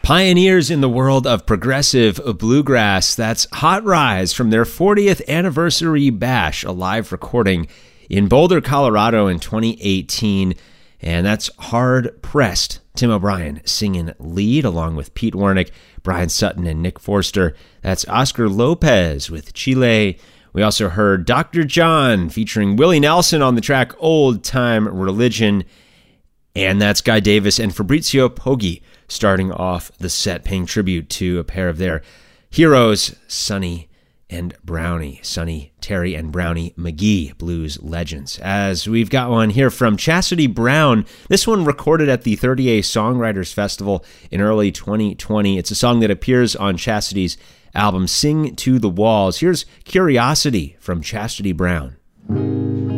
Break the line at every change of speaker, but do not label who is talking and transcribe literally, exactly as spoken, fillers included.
Pioneers in the world of progressive bluegrass, that's Hot Rise from their fortieth anniversary bash, a live recording in Boulder, Colorado in twenty eighteen. And that's Hard Pressed. Tim O'Brien singing lead along with Pete Warnick, Brian Sutton, and Nick Forster. That's Oscar Lopez with Chile. We also heard Doctor John featuring Willie Nelson on the track Old Time Religion. And that's Guy Davis and Fabrizio Poggi starting off the set, paying tribute to a pair of their heroes, Sonny and Brownie. Sonny Terry and Brownie McGee, blues legends. As we've got one here from Chastity Brown, this one recorded at the thirty A Songwriters Festival in early twenty twenty. It's a song that appears on Chastity's album Sing to the Walls. Here's Curiosity from Chastity Brown.